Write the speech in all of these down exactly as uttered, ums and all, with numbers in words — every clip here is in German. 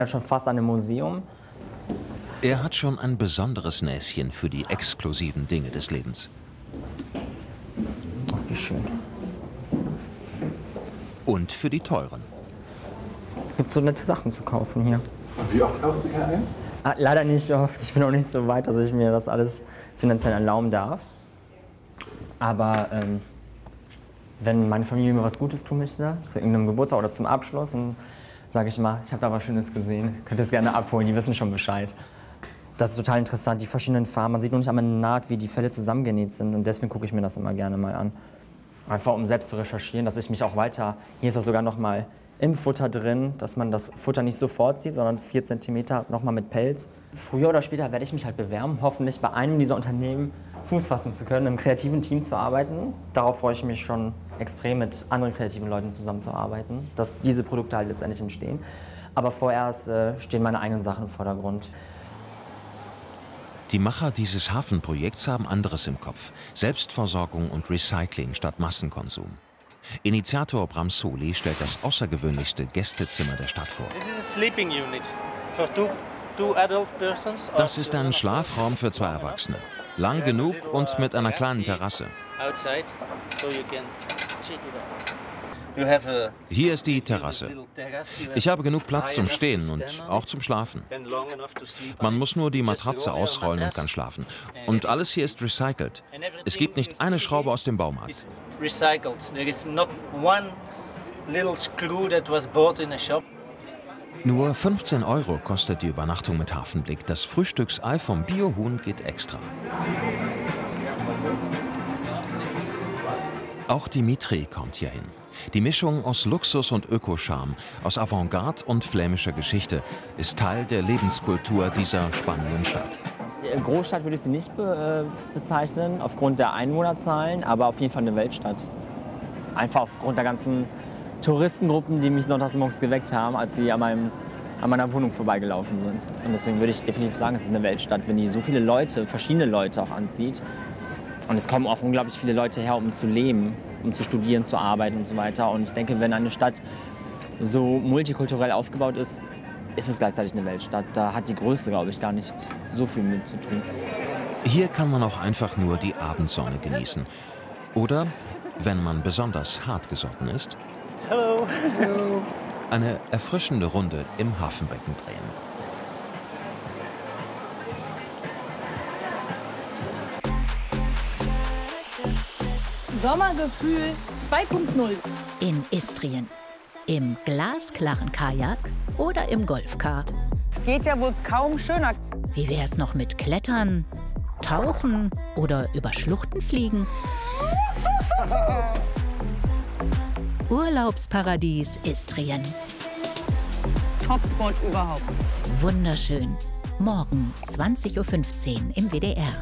Schon fast an einem Museum. Er hat schon ein besonderes Näschen für die exklusiven Dinge des Lebens. Ach, wie schön. Und für die teuren. Gibt so nette Sachen zu kaufen hier. Wie oft kaufst du K ein? Ah, leider nicht oft. Ich bin noch nicht so weit, dass ich mir das alles finanziell erlauben darf. Aber ähm, wenn meine Familie mir was Gutes tun möchte, zu irgendeinem Geburtstag oder zum Abschluss, dann sage ich mal, ich habe da was Schönes gesehen, könnt ihr es gerne abholen, die wissen schon Bescheid. Das ist total interessant, die verschiedenen Farben. Man sieht noch nicht einmal naht, wie die Felle zusammengenäht sind und deswegen gucke ich mir das immer gerne mal an. Einfach um selbst zu recherchieren, dass ich mich auch weiter, hier ist das sogar noch mal im Futter drin, dass man das Futter nicht sofort zieht, sondern vier Zentimeter noch mal mit Pelz. Früher oder später werde ich mich halt bewerben, hoffentlich bei einem dieser Unternehmen Fuß fassen zu können, im kreativen Team zu arbeiten. Darauf freue ich mich schon extrem, mit anderen kreativen Leuten zusammenzuarbeiten, dass diese Produkte halt letztendlich entstehen. Aber vorerst äh, stehen meine eigenen Sachen im Vordergrund. Die Macher dieses Hafenprojekts haben anderes im Kopf. Selbstversorgung und Recycling statt Massenkonsum. Initiator Bram Soli stellt das außergewöhnlichste Gästezimmer der Stadt vor. Das ist ein Schlafraum für zwei Erwachsene. Lang genug und mit einer kleinen Terrasse. Hier ist die Terrasse. Ich habe genug Platz zum Stehen und auch zum Schlafen. Man muss nur die Matratze ausrollen und kann schlafen. Und alles hier ist recycelt. Es gibt nicht eine Schraube aus dem Baumarkt. Nur fünfzehn Euro kostet die Übernachtung mit Hafenblick. Das Frühstücksei vom Biohuhn geht extra. Auch Dimitri kommt hierhin. Die Mischung aus Luxus und Ökoscharme, aus Avantgarde und flämischer Geschichte ist Teil der Lebenskultur dieser spannenden Stadt. Großstadt würde ich sie nicht be äh, bezeichnen, aufgrund der Einwohnerzahlen, aber auf jeden Fall eine Weltstadt. Einfach aufgrund der ganzen Touristengruppen, die mich sonntags morgens geweckt haben, als sie an, meinem, an meiner Wohnung vorbeigelaufen sind. Und deswegen würde ich definitiv sagen, es ist eine Weltstadt, wenn die so viele Leute, verschiedene Leute auch anzieht. Und es kommen auch unglaublich viele Leute her, um zu leben, um zu studieren, zu arbeiten und so weiter. Und ich denke, wenn eine Stadt so multikulturell aufgebaut ist, ist es gleichzeitig eine Weltstadt. Da hat die Größe, glaube ich, gar nicht so viel mit zu tun. Hier kann man auch einfach nur die Abendsonne genießen. Oder, wenn man besonders hartgesotten ist, Hallo. Hallo. eine erfrischende Runde im Hafenbecken drehen. Sommergefühl zwei Punkt null. In Istrien. Im glasklaren Kajak oder im Golfcar. Es geht ja wohl kaum schöner. Wie wär's noch mit Klettern, Tauchen oder über Schluchten fliegen? Urlaubsparadies Istrien. Topspot überhaupt. Wunderschön. Morgen zwanzig Uhr fünfzehn im W D R.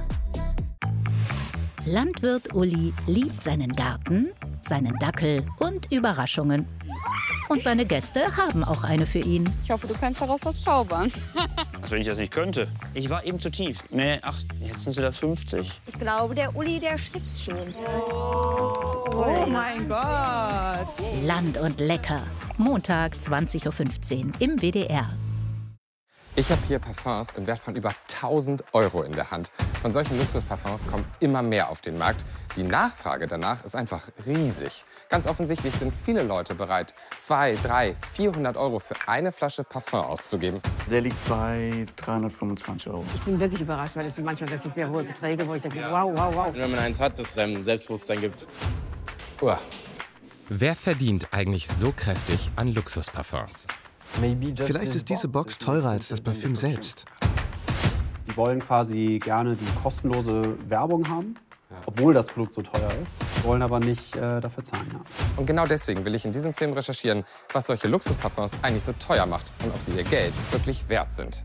Landwirt Uli liebt seinen Garten, seinen Dackel und Überraschungen. Und seine Gäste haben auch eine für ihn. Ich hoffe, du kannst daraus was zaubern. Was, wenn ich das nicht könnte? Ich war eben zu tief. Nee, ach, jetzt sind es wieder fünfzig. Ich glaube, der Uli, der schwitzt schon. Oh mein Gott. Land und lecker. Montag zwanzig Uhr fünfzehn im W D R. Ich habe hier Parfums im Wert von über tausend Euro in der Hand. Von solchen Luxusparfums kommen immer mehr auf den Markt. Die Nachfrage danach ist einfach riesig. Ganz offensichtlich sind viele Leute bereit, zweihundert, dreihundert, vierhundert Euro für eine Flasche Parfum auszugeben. Der liegt bei dreihundertfünfundzwanzig Euro. Ich bin wirklich überrascht, weil es sind manchmal wirklich sehr hohe Beträge, wo ich denke, wow, wow, wow. Wenn man eins hat, das es einem Selbstbewusstsein gibt. Uah. Wer verdient eigentlich so kräftig an Luxusparfums? Vielleicht ist diese Box teurer als das Parfüm selbst. Die wollen quasi gerne die kostenlose Werbung haben, obwohl das Produkt so teuer ist, wollen aber nicht äh, dafür zahlen. Ja. Und genau deswegen will ich in diesem Film recherchieren, was solche Luxusparfums eigentlich so teuer macht und ob sie ihr Geld wirklich wert sind.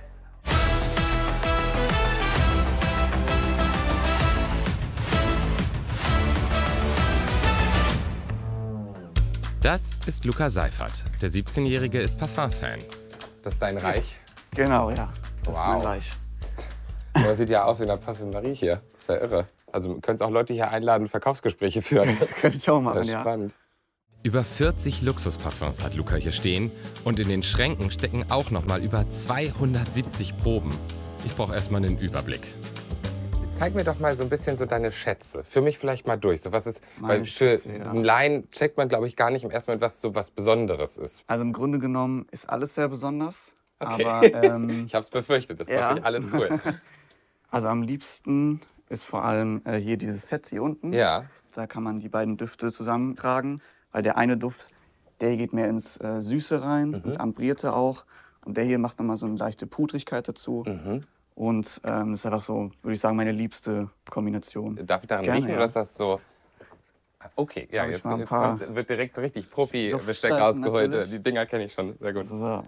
Das ist Luca Seifert. Der siebzehnjährige ist Parfum-Fan. Das ist dein Reich? Genau, ja. Das wow. ist mein Reich. Aber das sieht ja aus wie eine Parfümerie hier. Das ist ja irre. Also du könntest auch Leute hier einladen, Verkaufsgespräche führen. Könnte ich auch machen, das ist ja spannend. Über vierzig Luxusparfums hat Luca hier stehen und in den Schränken stecken auch noch mal über zweihundertsiebzig Proben. Ich brauche erstmal einen Überblick. Zeig mir doch mal so ein bisschen so deine Schätze. Für mich vielleicht mal durch. So was ist, Meine weil für Schätze, ja. einen Laien checkt man, glaube ich, gar nicht im ersten Moment, was so was Besonderes ist. Also im Grunde genommen ist alles sehr besonders. Okay. Aber, ähm, ich habe es befürchtet, das ja. war alles cool. Also am liebsten ist vor allem äh, hier dieses Set hier unten. Ja. Da kann man die beiden Düfte zusammentragen. Weil der eine Duft, der geht mehr ins äh, Süße rein, mhm. ins Ambrierte auch. Und der hier macht nochmal so eine leichte Pudrigkeit dazu. Mhm. Und ähm, das ist einfach so, würde ich sagen, meine liebste Kombination. Darf ich daran Gerne, riechen, ja. oder ist das so... Okay, ja, jetzt, jetzt kommt, wird direkt richtig Profi-Besteck rausgeholt. Natürlich. Die Dinger kenne ich schon, sehr gut. So.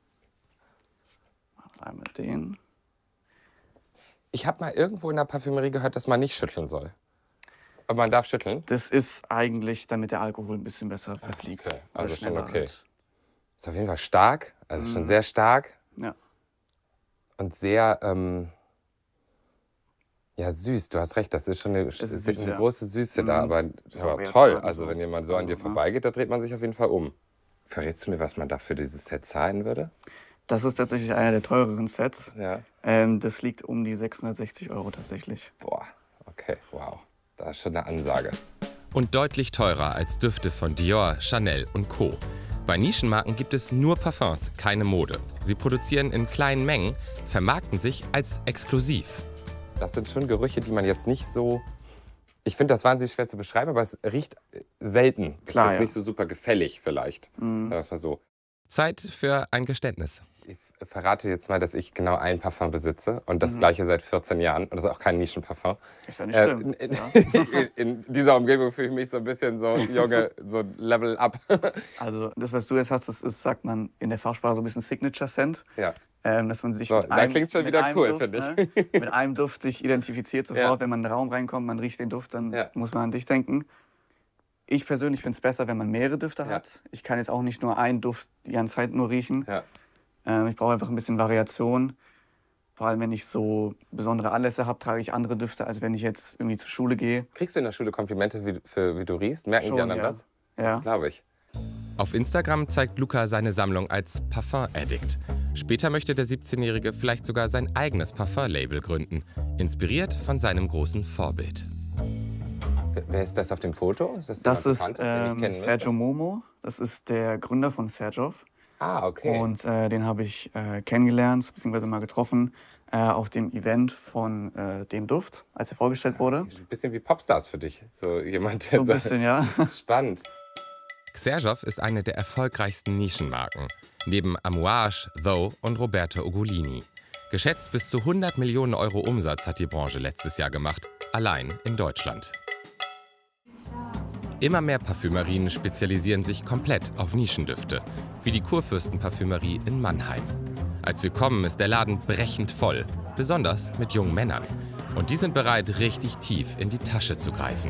Einmal den. Ich habe mal irgendwo in der Parfümerie gehört, dass man nicht schütteln soll. Aber man darf schütteln? Das ist eigentlich, damit der Alkohol ein bisschen besser verfliegt. Okay, also schon okay. Wird. Ist auf jeden Fall stark, also mhm. schon sehr stark. Ja. Und sehr, ähm, ja, süß. Du hast recht, das ist schon eine, ist süß, eine ja. große Süße mhm. da. Aber ja, toll, also wenn jemand so an dir vorbeigeht, da dreht man sich auf jeden Fall um. Verrätst du mir, was man da für dieses Set zahlen würde? Das ist tatsächlich einer der teureren Sets. Ja. Ähm, das liegt um die sechshundertsechzig Euro tatsächlich. Boah, okay, wow. Das ist schon eine Ansage. Und deutlich teurer als Düfte von Dior, Chanel und Co. Bei Nischenmarken gibt es nur Parfums, keine Mode. Sie produzieren in kleinen Mengen, vermarkten sich als exklusiv. Das sind schon Gerüche, die man jetzt nicht so... Ich finde das wahnsinnig schwer zu beschreiben, aber es riecht selten. Klar, ist jetzt ja. nicht so super gefällig vielleicht. Mhm. Das war so. Zeit für ein Geständnis. Ich verrate jetzt mal, dass ich genau ein Parfum besitze und das Mhm. gleiche seit vierzehn Jahren. Und das ist auch kein Nischenparfum. Ist ja nicht schlimm. Äh, in, ja. in, in dieser Umgebung fühle ich mich so ein bisschen so, Junge, so Level up. Also das, was du jetzt hast, das ist, sagt man in der Fachsprache, so ein bisschen Signature Scent. Ja. Ähm, dass man sich So, mit da einem, klingt's schon mit wieder einem cool, Duft, finde ich. Ne, mit einem Duft sich identifiziert sofort. Ja. Wenn man in den Raum reinkommt, man riecht den Duft, dann Ja. muss man an dich denken. Ich persönlich finde es besser, wenn man mehrere Düfte Ja. hat. Ich kann jetzt auch nicht nur einen Duft die ganze Zeit nur riechen. Ja. Ähm, ich brauche einfach ein bisschen Variation. Vor allem, wenn ich so besondere Anlässe habe, trage ich andere Düfte, als wenn ich jetzt irgendwie zur Schule gehe. Kriegst du in der Schule Komplimente, wie, für, wie du riechst? Merken Schon, die anderen ja. das? Ja. Das glaube ich. Auf Instagram zeigt Luca seine Sammlung als Parfum-Addict. Später möchte der siebzehnjährige vielleicht sogar sein eigenes Parfum-Label gründen, inspiriert von seinem großen Vorbild. Wer ist das auf dem Foto? Ist das Das jemand ist Bekanntes, den ich ähm, kennen Sergio müsste? Momo. Das ist der Gründer von Serjoff. Ah, okay. Und äh, den habe ich äh, kennengelernt, beziehungsweise mal getroffen, äh, auf dem Event von äh, dem Duft, als er vorgestellt wurde. Ein bisschen wie Popstars für dich. So jemand, So der ein bisschen, ja. Spannend. Serjoff ist eine der erfolgreichsten Nischenmarken, neben Amouage, Though und Roberto Ugolini. Geschätzt bis zu hundert Millionen Euro Umsatz hat die Branche letztes Jahr gemacht, allein in Deutschland. Immer mehr Parfümerien spezialisieren sich komplett auf Nischendüfte, wie die Kurfürstenparfümerie in Mannheim. Als wir kommen, ist der Laden brechend voll, besonders mit jungen Männern. Und die sind bereit, richtig tief in die Tasche zu greifen.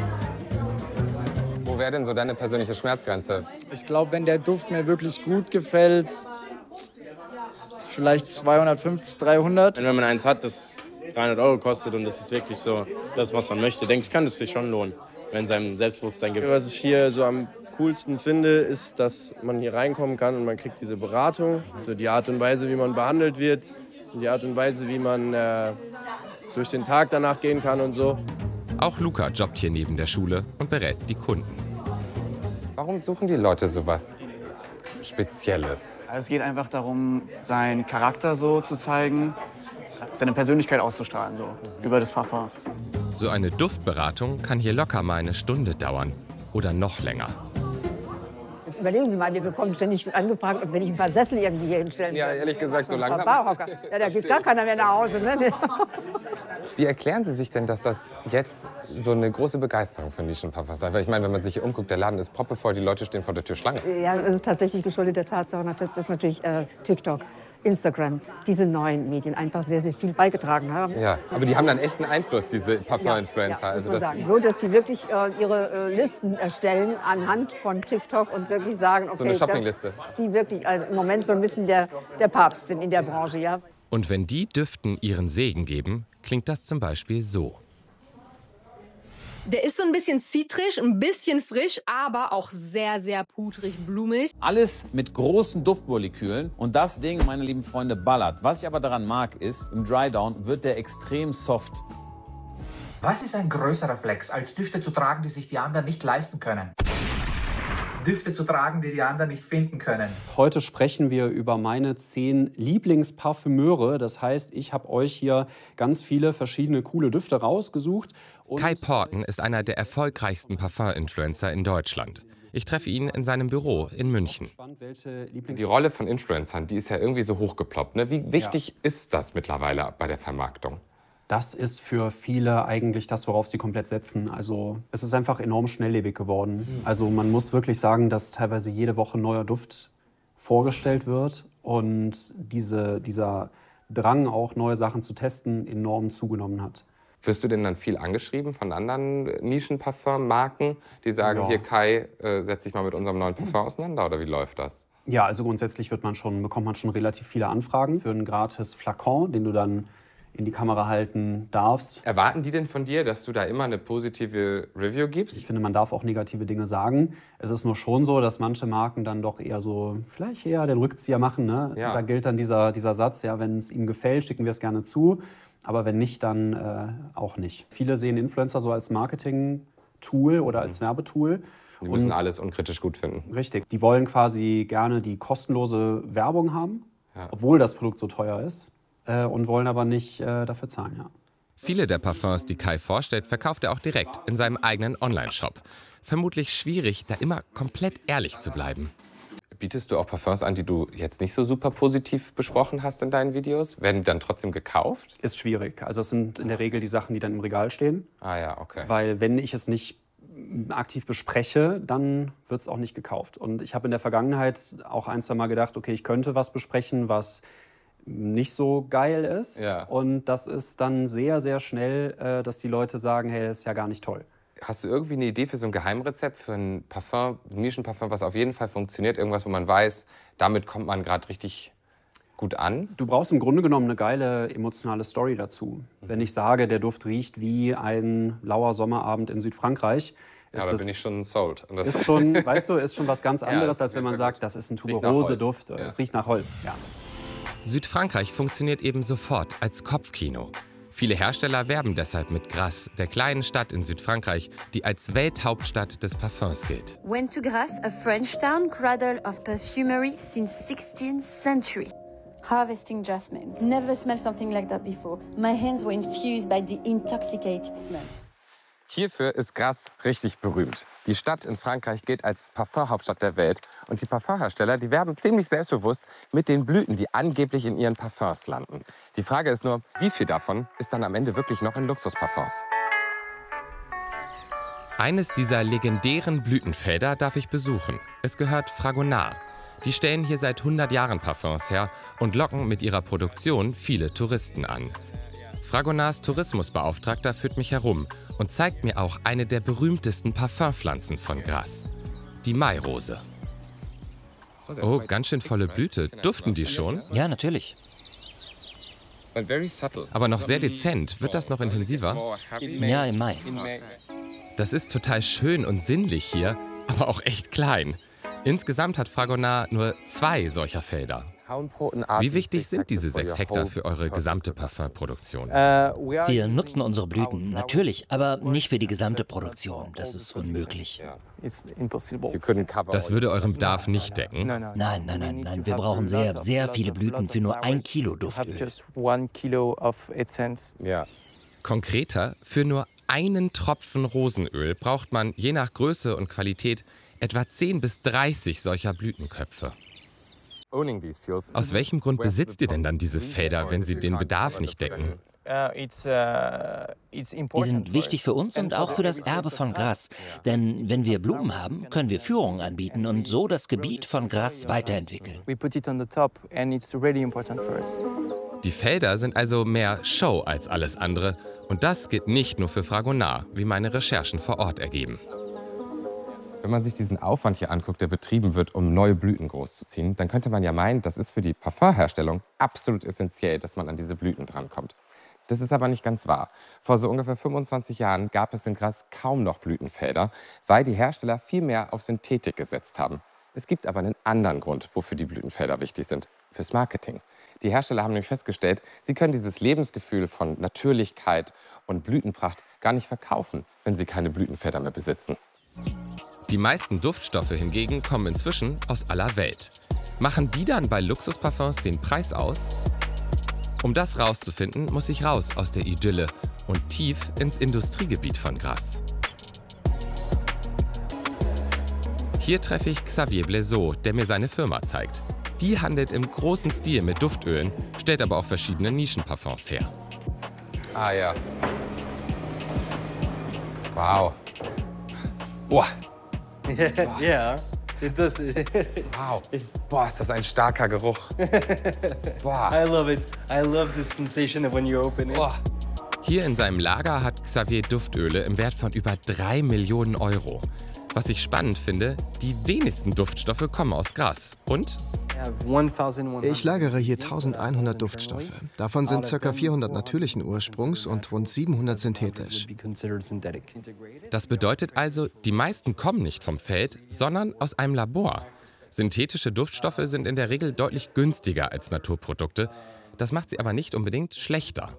Wo wäre denn so deine persönliche Schmerzgrenze? Ich glaube, wenn der Duft mir wirklich gut gefällt, vielleicht zweihundertfünfzig, dreihundert. Wenn man eins hat, das dreihundert Euro kostet und das ist wirklich so das, was man möchte, denke ich, kann es sich schon lohnen, wenn es einem Selbstbewusstsein gibt. Was ich hier so am coolsten finde, ist, dass man hier reinkommen kann und man kriegt diese Beratung. So die Art und Weise, wie man behandelt wird und die Art und Weise, wie man äh, durch den Tag danach gehen kann und so. Auch Luca jobbt hier neben der Schule und berät die Kunden. Warum suchen die Leute sowas Spezielles? Es geht einfach darum, seinen Charakter so zu zeigen, seine Persönlichkeit auszustrahlen, so über das Parfum. So eine Duftberatung kann hier locker mal eine Stunde dauern oder noch länger. Jetzt überlegen Sie mal, wir bekommen ständig angefragt, ob wir nicht ein paar Sessel irgendwie hier hinstellen. Ja, ehrlich gesagt, so langsam. Ja, da geht gar keiner mehr nach Hause. Ne? Wie erklären Sie sich denn, dass das jetzt so eine große Begeisterung für Nischenparfums ist? Weil ich meine, wenn man sich hier umguckt, der Laden ist proppevoll, die Leute stehen vor der Tür Schlange. Ja, das ist tatsächlich geschuldet der Tatsache, dass das natürlich äh, TikTok, Instagram, diese neuen Medien einfach sehr, sehr viel beigetragen haben. Ja, aber die haben dann echt einen Einfluss, diese Parfum-Influencer. Ja, also das das so, dass die wirklich äh, ihre äh, Listen erstellen anhand von TikTok und wirklich sagen, okay, so eine Shoppingliste. dass die wirklich äh, im Moment so ein bisschen der, der Papst sind in der Branche, ja. Und wenn die Düften ihren Segen geben, klingt das zum Beispiel so. Der ist so ein bisschen zitrisch, ein bisschen frisch, aber auch sehr, sehr pudrig, blumig. Alles mit großen Duftmolekülen und das Ding, meine lieben Freunde, ballert. Was ich aber daran mag, ist, im Drydown wird der extrem soft. Was ist ein größerer Flex, als Düfte zu tragen, die sich die anderen nicht leisten können? Düfte zu tragen, die die anderen nicht finden können. Heute sprechen wir über meine zehn Lieblingsparfümeure. Das heißt, ich habe euch hier ganz viele verschiedene coole Düfte rausgesucht. Und Kai Porten ist einer der erfolgreichsten Parfum-Influencer in Deutschland. Ich treffe ihn in seinem Büro in München. Die Rolle von Influencern, die ist ja irgendwie so hochgeploppt. Ne? Wie wichtig ja. ist das mittlerweile bei der Vermarktung? Das ist für viele eigentlich das, worauf sie komplett setzen. Also es ist einfach enorm schnelllebig geworden. Also man muss wirklich sagen, dass teilweise jede Woche ein neuer Duft vorgestellt wird und diese, dieser Drang, auch neue Sachen zu testen, enorm zugenommen hat. Wirst du denn dann viel angeschrieben von anderen Nischenparfum-Marken, die sagen, ja. hier Kai, äh, setz dich mal mit unserem neuen Parfum auseinander, oder wie läuft das? Ja, also grundsätzlich wird man schon, bekommt man schon relativ viele Anfragen für einen gratis Flakon, den du dann in die Kamera halten darfst. Erwarten die denn von dir, dass du da immer eine positive Review gibst? Ich finde, man darf auch negative Dinge sagen. Es ist nur schon so, dass manche Marken dann doch eher so, vielleicht eher den Rückzieher machen. Ne? Ja. Da gilt dann dieser, dieser Satz, ja, wenn es ihm gefällt, schicken wir es gerne zu. Aber wenn nicht, dann äh, auch nicht. Viele sehen Influencer so als Marketing-Tool oder als mhm. Werbetool. Die müssen und, alles unkritisch gut finden. Richtig. Die wollen quasi gerne die kostenlose Werbung haben, ja. obwohl das Produkt so teuer ist. Und wollen aber nicht äh, dafür zahlen, ja. Viele der Parfums, die Kai vorstellt, verkauft er auch direkt in seinem eigenen Online-Shop. Vermutlich schwierig, da immer komplett ehrlich zu bleiben. Bietest du auch Parfums an, die du jetzt nicht so super positiv besprochen hast in deinen Videos? Werden die dann trotzdem gekauft? Ist schwierig. Also es sind in der Regel die Sachen, die dann im Regal stehen. Ah ja, okay. Weil wenn ich es nicht aktiv bespreche, dann wird es auch nicht gekauft. Und ich habe in der Vergangenheit auch ein, zwei Mal gedacht, okay, ich könnte was besprechen, was nicht so geil ist. Ja. Und das ist dann sehr, sehr schnell, äh, dass die Leute sagen, hey, das ist ja gar nicht toll. Hast du irgendwie eine Idee für so ein Geheimrezept für ein Parfum, ein Nischenparfum, was auf jeden Fall funktioniert? Irgendwas, wo man weiß, damit kommt man gerade richtig gut an? Du brauchst im Grunde genommen eine geile emotionale Story dazu. Mhm. Wenn ich sage, der Duft riecht wie ein lauer Sommerabend in Südfrankreich, ja, da bin ich schon sold. Und das ist schon, weißt du, ist schon was ganz anderes, ja, als wenn man sagt, das ist ein Tuberose-Duft. Es ja. riecht nach Holz. Ja. Südfrankreich funktioniert eben sofort als Kopfkino. Viele Hersteller werben deshalb mit Grasse, der kleinen Stadt in Südfrankreich, die als Welthauptstadt des Parfums gilt. Went to Grasse, a French town, cradle of perfumery since sixteenth century. Harvesting jasmine. Never smelled something like that before. My hands were infused by the intoxicating smell. Hierfür ist Grasse richtig berühmt. Die Stadt in Frankreich gilt als Parfumhauptstadt der Welt. Und die Parfumhersteller, die werben ziemlich selbstbewusst mit den Blüten, die angeblich in ihren Parfums landen. Die Frage ist nur, wie viel davon ist dann am Ende wirklich noch in Luxusparfums? Eines dieser legendären Blütenfelder darf ich besuchen. Es gehört Fragonard. Die stellen hier seit hundert Jahren Parfums her und locken mit ihrer Produktion viele Touristen an. Fragonards Tourismusbeauftragter führt mich herum und zeigt mir auch eine der berühmtesten Parfumpflanzen von Grasse, die Mairose. Oh, ganz schön volle Blüte. Duften die schon? Ja, natürlich. Aber noch sehr dezent. Wird das noch intensiver? Ja, im Mai. Das ist total schön und sinnlich hier, aber auch echt klein. Insgesamt hat Fragonard nur zwei solcher Felder. Wie wichtig sind diese sechs Hektar für eure gesamte Parfumproduktion? Wir nutzen unsere Blüten, natürlich, aber nicht für die gesamte Produktion. Das ist unmöglich. Das würde euren Bedarf nicht decken? Nein, nein, nein, nein. Wir brauchen sehr, sehr viele Blüten für nur ein Kilo Duftöl. Ja. Konkreter, für nur einen Tropfen Rosenöl braucht man, je nach Größe und Qualität, etwa zehn bis dreißig solcher Blütenköpfe. Aus welchem Grund besitzt ihr denn dann diese Felder, wenn sie den Bedarf nicht decken? Die sind wichtig für uns und auch für das Erbe von Grasse. Denn wenn wir Blumen haben, können wir Führungen anbieten und so das Gebiet von Grasse weiterentwickeln. Die Felder sind also mehr Show als alles andere. Und das gilt nicht nur für Fragonard, wie meine Recherchen vor Ort ergeben. Wenn man sich diesen Aufwand hier anguckt, der betrieben wird, um neue Blüten großzuziehen, dann könnte man ja meinen, das ist für die Parfumherstellung absolut essentiell, dass man an diese Blüten drankommt. Das ist aber nicht ganz wahr. Vor so ungefähr fünfundzwanzig Jahren gab es in Grasse kaum noch Blütenfelder, weil die Hersteller viel mehr auf Synthetik gesetzt haben. Es gibt aber einen anderen Grund, wofür die Blütenfelder wichtig sind. Fürs Marketing. Die Hersteller haben nämlich festgestellt, sie können dieses Lebensgefühl von Natürlichkeit und Blütenpracht gar nicht verkaufen, wenn sie keine Blütenfelder mehr besitzen. Die meisten Duftstoffe hingegen kommen inzwischen aus aller Welt. Machen die dann bei Luxusparfums den Preis aus? Um das rauszufinden, muss ich raus aus der Idylle und tief ins Industriegebiet von Grasse. Hier treffe ich Xavier Blaiseau, der mir seine Firma zeigt. Die handelt im großen Stil mit Duftölen, stellt aber auch verschiedene Nischenparfums her. Ah ja. Wow. Boah. Yeah, yeah. Wow. Boah, ist das ein starker Geruch. Boah. I love it. I love this sensation when you open it. Boah. Hier in seinem Lager hat Xavier Duftöle im Wert von über drei Millionen Euro. Was ich spannend finde, die wenigsten Duftstoffe kommen aus Grasse. Und? Ich lagere hier eintausendeinhundert Duftstoffe. Davon sind ca. vierhundert natürlichen Ursprungs und rund siebenhundert synthetisch. Das bedeutet also, die meisten kommen nicht vom Feld, sondern aus einem Labor. Synthetische Duftstoffe sind in der Regel deutlich günstiger als Naturprodukte. Das macht sie aber nicht unbedingt schlechter.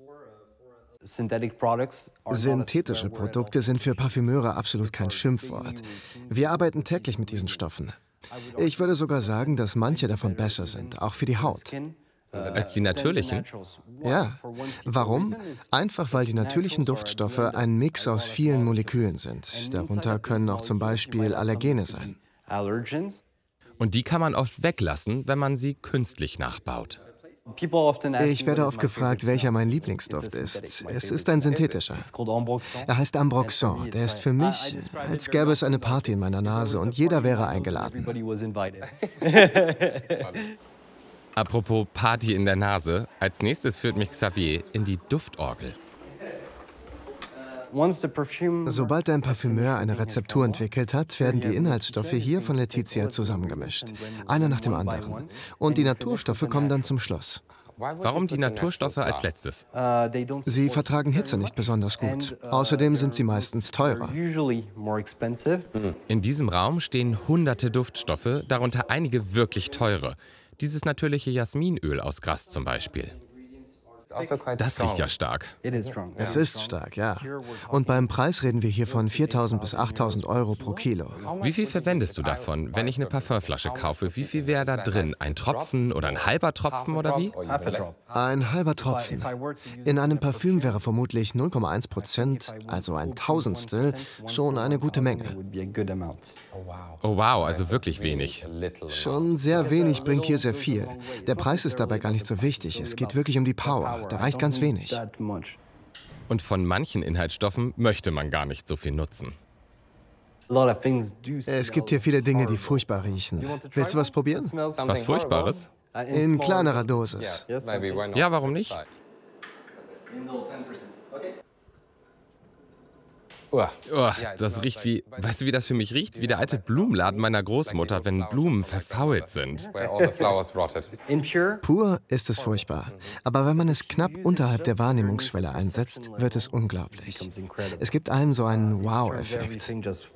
Synthetische Produkte sind für Parfümeure absolut kein Schimpfwort. Wir arbeiten täglich mit diesen Stoffen. Ich würde sogar sagen, dass manche davon besser sind, auch für die Haut. Als die natürlichen? Ja. Warum? Einfach, weil die natürlichen Duftstoffe ein Mix aus vielen Molekülen sind. Darunter können auch zum Beispiel Allergene sein. Und die kann man oft weglassen, wenn man sie künstlich nachbaut. Ich werde oft gefragt, welcher mein Lieblingsduft ist. Es ist ein synthetischer. Er heißt Ambroxan. Der ist für mich, als gäbe es eine Party in meiner Nase und jeder wäre eingeladen. Apropos Party in der Nase, als nächstes führt mich Xavier in die Duftorgel. Sobald ein Parfümeur eine Rezeptur entwickelt hat, werden die Inhaltsstoffe hier von Letizia zusammengemischt. Einer nach dem anderen. Und die Naturstoffe kommen dann zum Schluss. Warum die Naturstoffe als letztes? Sie vertragen Hitze nicht besonders gut. Außerdem sind sie meistens teurer. In diesem Raum stehen hunderte Duftstoffe, darunter einige wirklich teure. Dieses natürliche Jasminöl aus Grasse zum Beispiel. Das riecht ja stark. Es ist stark, ja. Und beim Preis reden wir hier von viertausend bis achttausend Euro pro Kilo. Wie viel verwendest du davon, wenn ich eine Parfümflasche kaufe? Wie viel wäre da drin? Ein Tropfen oder ein halber Tropfen oder wie? Ein halber Tropfen. In einem Parfüm wäre vermutlich null Komma eins Prozent, also ein Tausendstel, schon eine gute Menge. Oh wow, also wirklich wenig. Schon sehr wenig bringt hier sehr viel. Der Preis ist dabei gar nicht so wichtig. Es geht wirklich um die Power. Da reicht ganz wenig. Und von manchen Inhaltsstoffen möchte man gar nicht so viel nutzen. Es gibt hier viele Dinge, die furchtbar riechen. Willst du was probieren? Was Furchtbares? In kleinerer Dosis. Ja, warum nicht? Oh, das riecht wie, weißt du, wie das für mich riecht? Wie der alte Blumenladen meiner Großmutter, wenn Blumen verfault sind. Pur ist es furchtbar. Aber wenn man es knapp unterhalb der Wahrnehmungsschwelle einsetzt, wird es unglaublich. Es gibt einem so einen Wow-Effekt.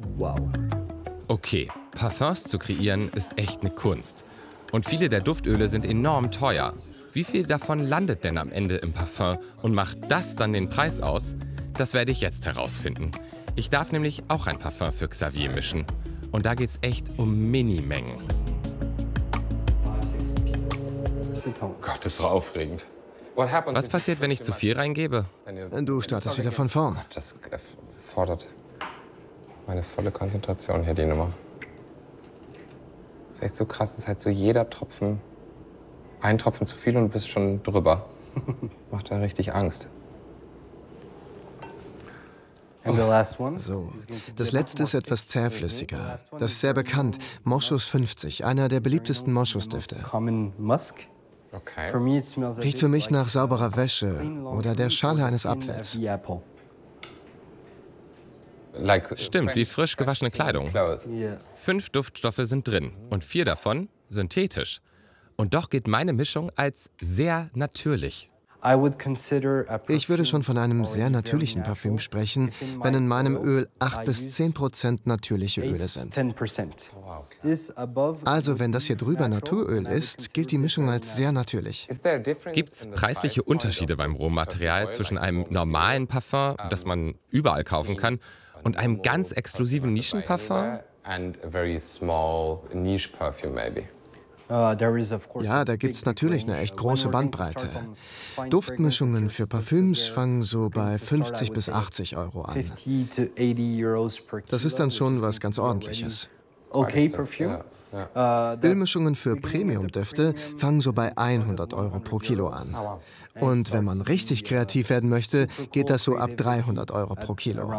Okay, Parfums zu kreieren ist echt eine Kunst. Und viele der Duftöle sind enorm teuer. Wie viel davon landet denn am Ende im Parfum und macht das dann den Preis aus? Das werde ich jetzt herausfinden. Ich darf nämlich auch ein Parfum für Xavier mischen. Und da geht's echt um Minimengen. Gott, das ist so aufregend. Was passiert, wenn ich zu viel reingebe? Du startest wieder von vorn. Das fordert meine volle Konzentration hier, die Nummer. Das ist echt so krass, das ist halt so jeder Tropfen, ein Tropfen zu viel und du bist schon drüber. Macht da richtig Angst. So, das letzte ist etwas zähflüssiger. Das ist sehr bekannt. Moschus fünfzig, einer der beliebtesten Moschusdüfte. Okay. Riecht für mich nach sauberer Wäsche oder der Schale eines Apfels. Stimmt, wie frisch gewaschene Kleidung. Fünf Duftstoffe sind drin und vier davon synthetisch. Und doch gilt meine Mischung als sehr natürlich. Ich würde schon von einem sehr natürlichen Parfüm sprechen, wenn in meinem Öl acht bis zehn Prozent natürliche Öle sind. Also wenn das hier drüber Naturöl ist, gilt die Mischung als sehr natürlich. Gibt es preisliche Unterschiede beim Rohmaterial zwischen einem normalen Parfum, das man überall kaufen kann, und einem ganz exklusiven Nischenparfum? Ja, da gibt es natürlich eine echt große Bandbreite. Duftmischungen für Parfüms fangen so bei fünfzig bis achtzig Euro an. Das ist dann schon was ganz Ordentliches. Ölmischungen für Premium-Düfte fangen so bei hundert Euro pro Kilo an. Und wenn man richtig kreativ werden möchte, geht das so ab dreihundert Euro pro Kilo.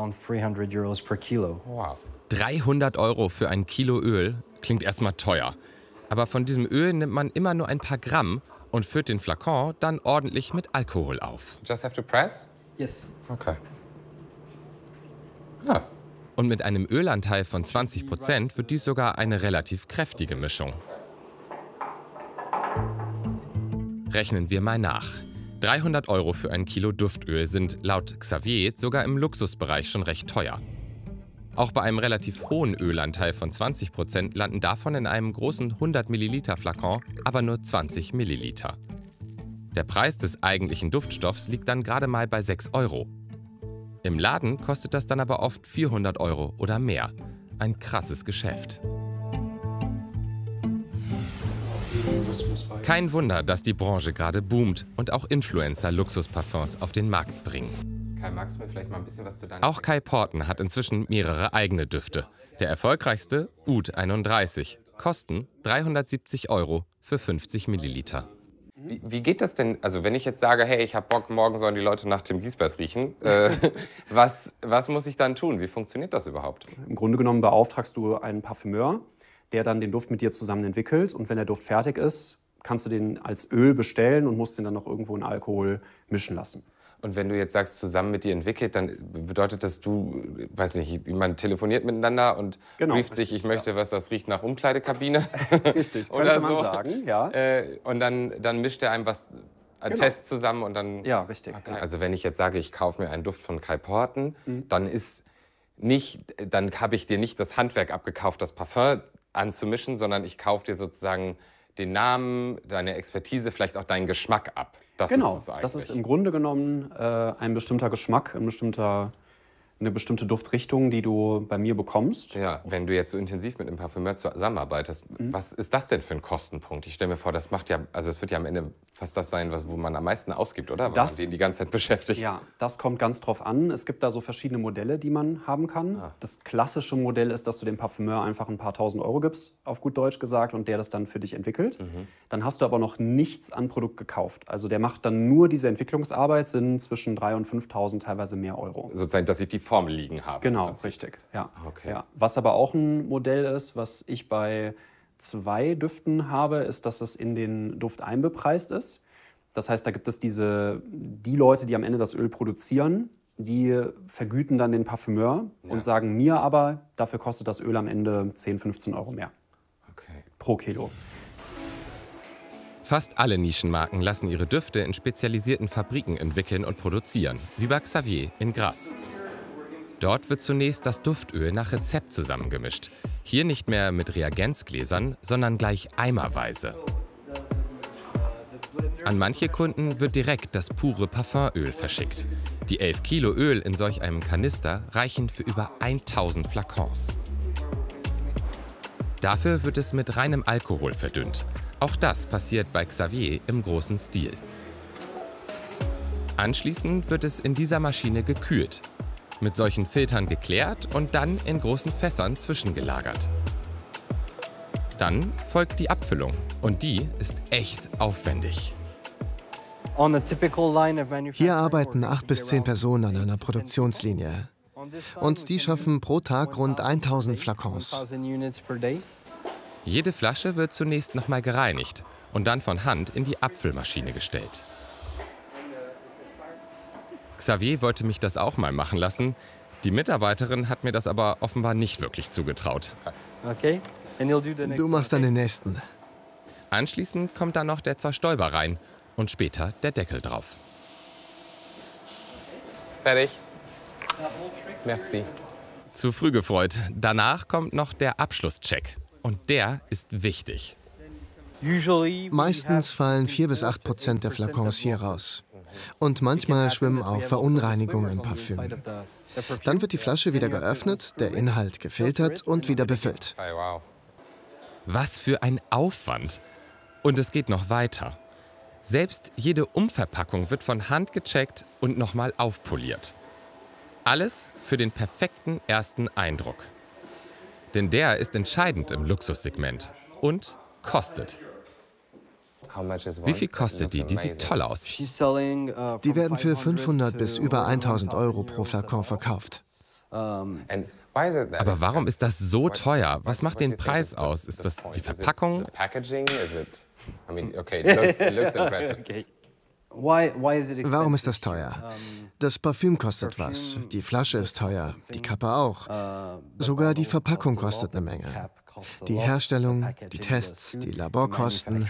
dreihundert Euro für ein Kilo Öl klingt erstmal teuer. Aber von diesem Öl nimmt man immer nur ein paar Gramm und füllt den Flakon dann ordentlich mit Alkohol auf. Just have to press? Yes. Okay. Ah. Und mit einem Ölanteil von zwanzig Prozent wird dies sogar eine relativ kräftige Mischung. Rechnen wir mal nach. dreihundert Euro für ein Kilo Duftöl sind laut Xavier sogar im Luxusbereich schon recht teuer. Auch bei einem relativ hohen Ölanteil von zwanzig Prozent landen davon in einem großen hundert Milliliter Flakon aber nur zwanzig Milliliter. Der Preis des eigentlichen Duftstoffs liegt dann gerade mal bei sechs Euro. Im Laden kostet das dann aber oft vierhundert Euro oder mehr. Ein krasses Geschäft. Kein Wunder, dass die Branche gerade boomt und auch Influencer Luxusparfums auf den Markt bringen. Kai, magst du mir vielleicht mal ein bisschen was zu deiner... Auch Kai Porten hat inzwischen mehrere eigene Düfte. Der erfolgreichste, Oud einunddreißig, kosten dreihundertsiebzig Euro für fünfzig Milliliter. Wie, wie geht das denn? Also wenn ich jetzt sage, hey, ich habe Bock, morgen sollen die Leute nach Tim Giesbers riechen, äh, was, was muss ich dann tun? Wie funktioniert das überhaupt? Im Grunde genommen beauftragst du einen Parfümeur, der dann den Duft mit dir zusammen entwickelt. Und wenn der Duft fertig ist, kannst du den als Öl bestellen und musst den dann noch irgendwo in Alkohol mischen lassen. Und wenn du jetzt sagst, zusammen mit dir entwickelt, dann bedeutet das, du, weiß nicht, man telefoniert miteinander und genau, brieft sich, ich möchte was, das riecht nach Umkleidekabine. Richtig, könnte man so sagen, ja. Äh, und dann, dann mischt er einem was, einen genau. Test zusammen und dann... Ja, richtig. Okay. Also wenn ich jetzt sage, ich kaufe mir einen Duft von Kai Porten, mhm. dann ist nicht, dann habe ich dir nicht das Handwerk abgekauft, das Parfum anzumischen, sondern ich kaufe dir sozusagen den Namen, deine Expertise, vielleicht auch deinen Geschmack ab. Das genau, ist es eigentlich. Das ist im Grunde genommen äh, ein bestimmter Geschmack, ein bestimmter, eine bestimmte Duftrichtung, die du bei mir bekommst. Ja, wenn du jetzt so intensiv mit einem Parfümeur zusammenarbeitest, mhm. was ist das denn für ein Kostenpunkt? Ich stelle mir vor, das macht ja, also es wird ja am Ende fast das sein, was, wo man am meisten ausgibt, oder? Weil das, man den die ganze Zeit beschäftigt. Ja, das kommt ganz drauf an. Es gibt da so verschiedene Modelle, die man haben kann. Ah. Das klassische Modell ist, dass du dem Parfümeur einfach ein paar tausend Euro gibst, auf gut Deutsch gesagt, und der das dann für dich entwickelt. Mhm. Dann hast du aber noch nichts an Produkt gekauft. Also der macht dann nur diese Entwicklungsarbeit, sind zwischen dreitausend und fünftausend, teilweise mehr Euro. Sozusagen, dass ich die Formel liegen habe. Genau, richtig. Ja. Okay. Ja. Was aber auch ein Modell ist, was ich bei zwei Düften habe, ist, dass es in den Duft einbepreist ist. Das heißt, da gibt es diese, die Leute, die am Ende das Öl produzieren, die vergüten dann den Parfümeur ja. und sagen mir aber, dafür kostet das Öl am Ende zehn, fünfzehn Euro mehr. Okay. Pro Kilo. Fast alle Nischenmarken lassen ihre Düfte in spezialisierten Fabriken entwickeln und produzieren, wie bei Xavier in Grasse. Dort wird zunächst das Duftöl nach Rezept zusammengemischt. Hier nicht mehr mit Reagenzgläsern, sondern gleich eimerweise. An manche Kunden wird direkt das pure Parfumöl verschickt. Die elf Kilo Öl in solch einem Kanister reichen für über tausend Flakons. Dafür wird es mit reinem Alkohol verdünnt. Auch das passiert bei Xavier im großen Stil. Anschließend wird es in dieser Maschine gekühlt, mit solchen Filtern geklärt und dann in großen Fässern zwischengelagert. Dann folgt die Abfüllung und die ist echt aufwendig. Hier arbeiten acht bis zehn Personen an einer Produktionslinie. Und die schaffen pro Tag rund tausend Flakons. Jede Flasche wird zunächst nochmal gereinigt und dann von Hand in die Abfüllmaschine gestellt. Xavier wollte mich das auch mal machen lassen. Die Mitarbeiterin hat mir das aber offenbar nicht wirklich zugetraut. Okay. Du machst dann den nächsten. Anschließend kommt dann noch der Zerstäuber rein und später der Deckel drauf. Fertig. Merci. Zu früh gefreut. Danach kommt noch der Abschlusscheck. Und der ist wichtig. Meistens fallen vier bis acht Prozent der Flakons hier raus. Und manchmal schwimmen auch Verunreinigungen im Parfüm. Dann wird die Flasche wieder geöffnet, der Inhalt gefiltert und wieder befüllt. Was für ein Aufwand. Und es geht noch weiter. Selbst jede Umverpackung wird von Hand gecheckt und nochmal aufpoliert. Alles für den perfekten ersten Eindruck. Denn der ist entscheidend im Luxussegment und kostet. Wie viel kostet die? Die sieht toll aus. Die werden für fünfhundert bis über tausend Euro pro Flakon verkauft. Aber warum ist das so teuer? Was macht den Preis aus? Ist das die Verpackung? Warum ist das teuer? Das Parfüm kostet was, die Flasche ist teuer, die Kappe auch. Sogar die Verpackung kostet eine Menge. Die Herstellung, die Tests, die Laborkosten.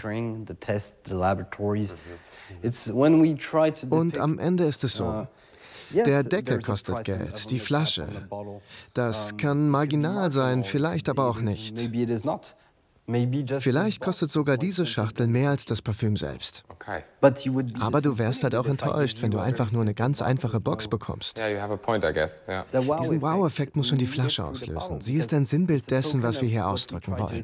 Und am Ende ist es so. Der Deckel kostet Geld, die Flasche. Das kann marginal sein, vielleicht aber auch nicht. Vielleicht kostet sogar diese Schachtel mehr als das Parfüm selbst. Aber du wärst halt auch enttäuscht, wenn du einfach nur eine ganz einfache Box bekommst. Diesen Wow-Effekt muss schon die Flasche auslösen. Sie ist ein Sinnbild dessen, was wir hier ausdrücken wollen.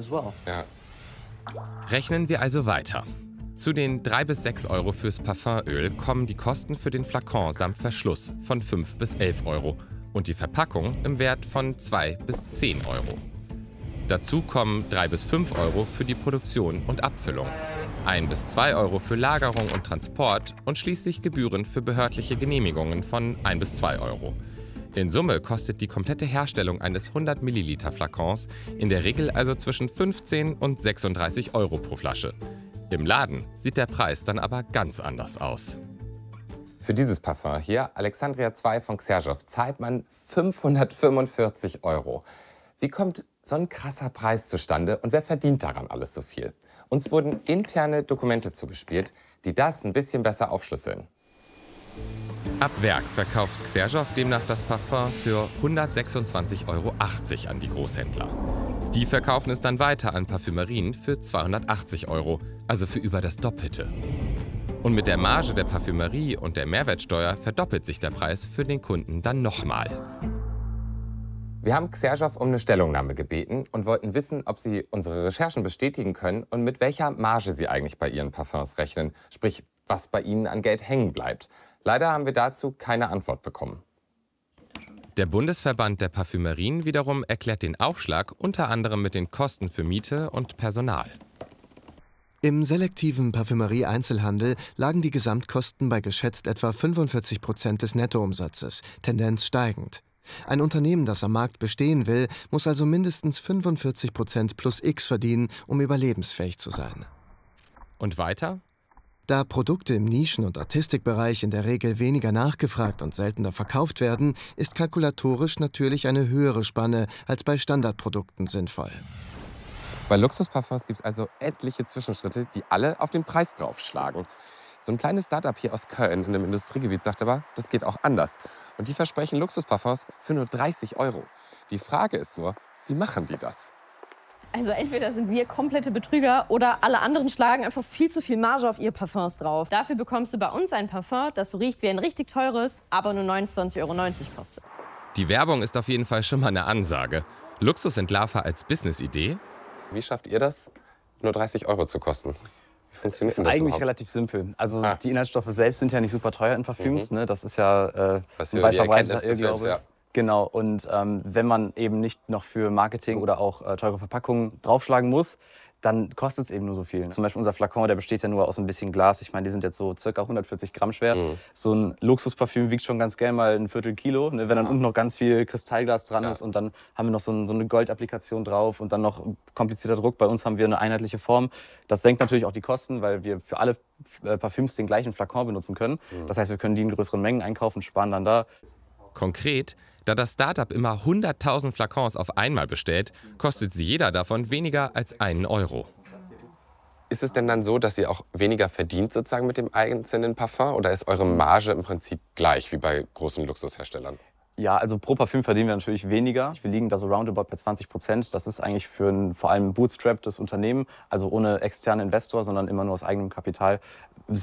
Rechnen wir also weiter. Zu den drei bis sechs Euro fürs Parfümöl kommen die Kosten für den Flakon samt Verschluss von fünf bis elf Euro und die Verpackung im Wert von zwei bis zehn Euro. Dazu kommen drei bis fünf Euro für die Produktion und Abfüllung, ein bis zwei Euro für Lagerung und Transport und schließlich Gebühren für behördliche Genehmigungen von ein bis zwei Euro. In Summe kostet die komplette Herstellung eines hundert Milliliter Flakons in der Regel also zwischen fünfzehn und sechsunddreißig Euro pro Flasche. Im Laden sieht der Preis dann aber ganz anders aus. Für dieses Parfum hier, Alexandria zwei von Xerjoff, zahlt man fünfhundertfünfundvierzig Euro. Wie kommt so ein krasser Preis zustande und wer verdient daran alles so viel? Uns wurden interne Dokumente zugespielt, die das ein bisschen besser aufschlüsseln. Ab Werk verkauft Xerjoff demnach das Parfum für hundertsechsundzwanzig Euro achtzig an die Großhändler. Die verkaufen es dann weiter an Parfümerien für zweihundertachtzig Euro, also für über das Doppelte. Und mit der Marge der Parfümerie und der Mehrwertsteuer verdoppelt sich der Preis für den Kunden dann nochmal. Wir haben Xerjoff um eine Stellungnahme gebeten und wollten wissen, ob sie unsere Recherchen bestätigen können und mit welcher Marge sie eigentlich bei ihren Parfums rechnen, sprich, was bei ihnen an Geld hängen bleibt. Leider haben wir dazu keine Antwort bekommen. Der Bundesverband der Parfümerien wiederum erklärt den Aufschlag unter anderem mit den Kosten für Miete und Personal. Im selektiven Parfümerie-Einzelhandel lagen die Gesamtkosten bei geschätzt etwa fünfundvierzig Prozent des Nettoumsatzes, Tendenz steigend. Ein Unternehmen, das am Markt bestehen will, muss also mindestens fünfundvierzig Prozent plus X verdienen, um überlebensfähig zu sein. Und weiter? Da Produkte im Nischen- und Artistikbereich in der Regel weniger nachgefragt und seltener verkauft werden, ist kalkulatorisch natürlich eine höhere Spanne als bei Standardprodukten sinnvoll. Bei Luxusparfums gibt es also etliche Zwischenschritte, die alle auf den Preis draufschlagen. So ein kleines Startup hier aus Köln in einem Industriegebiet sagt aber, das geht auch anders. Und die versprechen Luxusparfums für nur dreißig Euro. Die Frage ist nur, wie machen die das? Also entweder sind wir komplette Betrüger oder alle anderen schlagen einfach viel zu viel Marge auf ihre Parfums drauf. Dafür bekommst du bei uns ein Parfum, das so riecht wie ein richtig teures, aber nur neunundzwanzig Euro neunzig kostet. Die Werbung ist auf jeden Fall schon mal eine Ansage. Luxusentlarver als Business-Idee. Wie schafft ihr das, nur dreißig Euro zu kosten? Wie funktioniert das? Das ist eigentlich überhaupt? relativ simpel. Also Ah. die Inhaltsstoffe selbst sind ja nicht super teuer in Parfüms. Mhm. Ne? Das ist ja äh, Was ein die weit verbreiteter Erkenntnis des Irrglaube. Films, ja. Genau, und ähm, wenn man eben nicht noch für Marketing oder auch äh, teure Verpackungen draufschlagen muss, dann kostet es eben nur so viel. Zum Beispiel unser Flakon, der besteht ja nur aus ein bisschen Glas. Ich meine, die sind jetzt so circa hundertvierzig Gramm schwer. Mhm. So ein Luxusparfüm wiegt schon ganz gerne mal ein Viertel Kilo, ne, wenn dann Ja. unten noch ganz viel Kristallglas dran Ja. ist und dann haben wir noch so, ein, so eine Goldapplikation drauf und dann noch komplizierter Druck. Bei uns haben wir eine einheitliche Form. Das senkt natürlich auch die Kosten, weil wir für alle äh, Parfüms den gleichen Flakon benutzen können. Mhm. Das heißt, wir können die in größeren Mengen einkaufen, sparen dann da. Konkret, da das Startup immer hunderttausend Flakons auf einmal bestellt, kostet sie jeder davon weniger als einen Euro. Ist es denn dann so, dass ihr auch weniger verdient sozusagen mit dem einzelnen Parfum? Oder ist eure Marge im Prinzip gleich wie bei großen Luxusherstellern? Ja, also pro Parfüm verdienen wir natürlich weniger. Wir liegen da so roundabout bei zwanzig Prozent. Das ist eigentlich für ein vor allem bootstrapptes Unternehmen, also ohne externen Investor, sondern immer nur aus eigenem Kapital,